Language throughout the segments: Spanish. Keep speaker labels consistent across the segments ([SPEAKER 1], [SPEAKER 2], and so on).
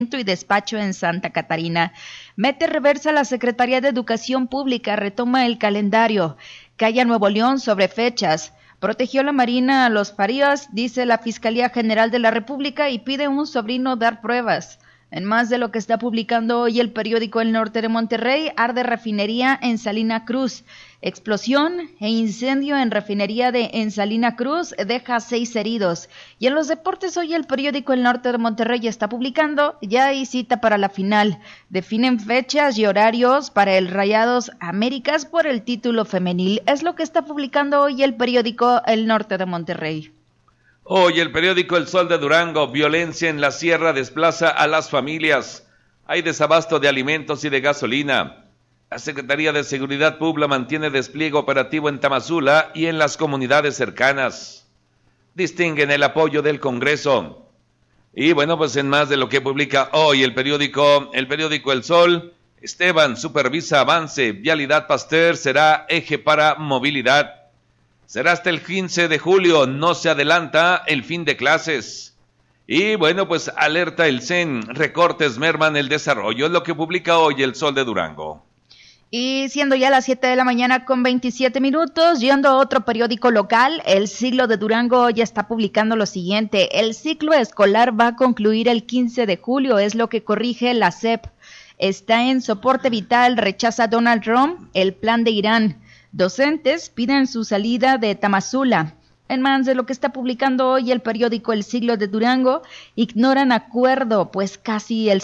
[SPEAKER 1] y despacho en Santa Catarina. Mete reversa la Secretaría de Educación Pública, retoma el calendario. Calla Nuevo León sobre fechas. Protegió la Marina a los parías, dice la Fiscalía General de la República, y pide a un sobrino dar pruebas. En más de lo que está publicando hoy el periódico El Norte de Monterrey, arde refinería en Salina Cruz. Explosión e incendio en refinería en Salina Cruz deja 6 heridos. Y en los deportes hoy el periódico El Norte de Monterrey está publicando, ya hay cita para la final. Definen fechas y horarios para el Rayados Américas por el título femenil. Es lo que está publicando hoy el periódico El Norte de Monterrey.
[SPEAKER 2] Hoy el periódico El Sol de Durango, violencia en la sierra desplaza a las familias. Hay desabasto de alimentos y de gasolina. La Secretaría de Seguridad Pública mantiene despliegue operativo en Tamazula y en las comunidades cercanas. Distinguen el apoyo del Congreso. Y bueno, pues en más de lo que publica hoy el periódico El Sol, Esteban supervisa avance, Vialidad Pasteur será eje para movilidad. Será hasta el 15 de julio, no se adelanta el fin de clases. Y bueno, pues alerta el CEN, recortes merman el desarrollo, es lo que publica hoy El Sol de Durango.
[SPEAKER 1] Y siendo ya las 7 de la mañana con 27 minutos, yendo a otro periódico local, El Siglo de Durango ya está publicando lo siguiente. El ciclo escolar va a concluir el 15 de julio, es lo que corrige la SEP. Está en soporte vital, rechaza Donald Trump el plan de Irán. Docentes piden su salida de Tamazula. En más de lo que está publicando hoy el periódico El Siglo de Durango, ignoran acuerdo, pues casi el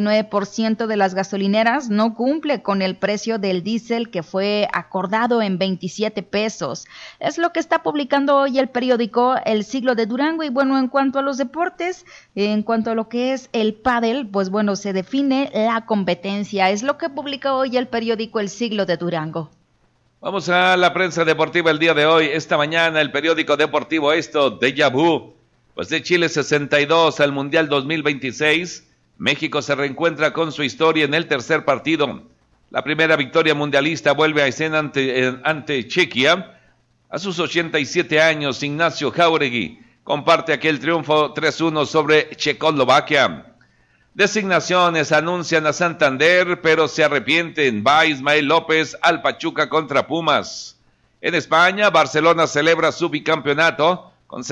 [SPEAKER 1] 69% de las gasolineras no cumple con el precio del diésel que fue acordado en 27 pesos. Es lo que está publicando hoy el periódico El Siglo de Durango. Y bueno, en cuanto a los deportes, en cuanto a lo que es el pádel, pues bueno, se define la competencia. Es lo que publica hoy el periódico El Siglo de Durango.
[SPEAKER 2] Vamos a la prensa deportiva el día de hoy. Esta mañana el periódico deportivo Déjà Vu. Pues de Chile 62 al Mundial 2026, México se reencuentra con su historia en el tercer partido. La primera victoria mundialista vuelve a escena ante Chequia. A sus 87 años, Ignacio Jáuregui comparte aquel triunfo 3-1 sobre Checoslovaquia. Designaciones anuncian a Santander, pero se arrepienten. Va Ismael López al Pachuca contra Pumas. En España, Barcelona celebra su bicampeonato con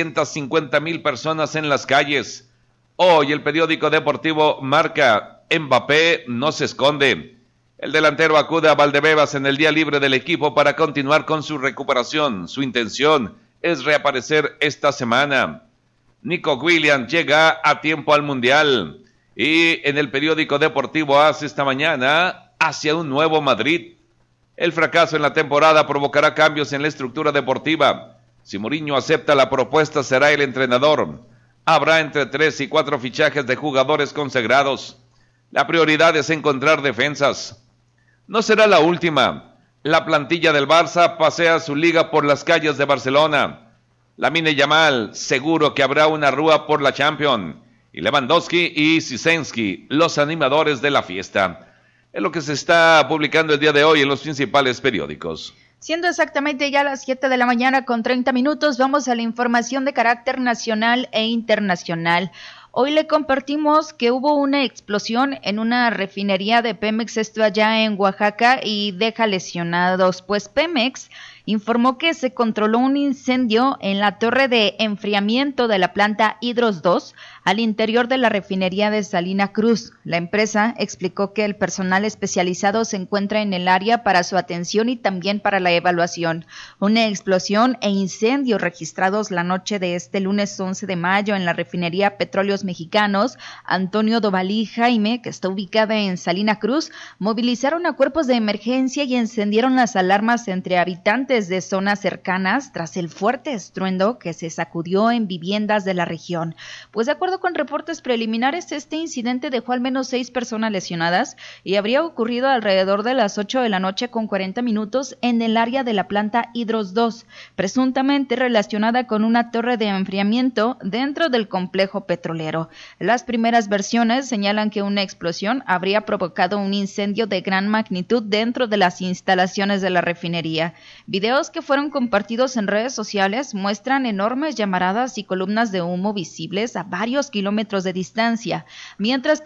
[SPEAKER 2] 750,000 personas en las calles. Hoy el periódico deportivo Marca, Mbappé no se esconde. El delantero acude a Valdebebas en el día libre del equipo para continuar con su recuperación. Su intención es reaparecer esta semana. Nico Williams llega a tiempo al Mundial. Y en el periódico deportivo AS esta mañana, hacia un nuevo Madrid. El fracaso en la temporada provocará cambios en la estructura deportiva. Si Mourinho acepta la propuesta, será el entrenador. Habrá entre 3 y 4 fichajes de jugadores consagrados. La prioridad es encontrar defensas. No será la última. La plantilla del Barça pasea su liga por las calles de Barcelona. Lamine Yamal, seguro que habrá una rúa por la Champions. Y Lewandowski y Sisensky, los animadores de la fiesta. Es lo que se está publicando el día de hoy en los principales periódicos.
[SPEAKER 1] Siendo exactamente ya las 7 de la mañana con 30 minutos, vamos a la información de carácter nacional e internacional. Hoy le compartimos que hubo una explosión en una refinería de Pemex, esto allá en Oaxaca, y deja lesionados, pues Pemex informó que se controló un incendio en la torre de enfriamiento de la planta Hidros 2 al interior de la refinería de Salina Cruz. La empresa explicó que el personal especializado se encuentra en el área para su atención y también para la evaluación. Una explosión e incendio registrados la noche de este lunes 11 de mayo en la refinería Petróleos Mexicanos Antonio Dovalí Jaime, que está ubicada en Salina Cruz, movilizaron a cuerpos de emergencia y encendieron las alarmas entre habitantes de zonas cercanas tras el fuerte estruendo que se sacudió en viviendas de la región. Pues de acuerdo con reportes preliminares, este incidente dejó al menos 6 personas lesionadas y habría ocurrido alrededor de las 8 de la noche con 40 minutos en el área de la planta Hidros 2, presuntamente relacionada con una torre de enfriamiento dentro del complejo petrolero. Las primeras versiones señalan que una explosión habría provocado un incendio de gran magnitud dentro de las instalaciones de la refinería. Videos videos que fueron compartidos en redes sociales muestran enormes llamaradas y columnas de humo visibles a varios kilómetros de distancia, mientras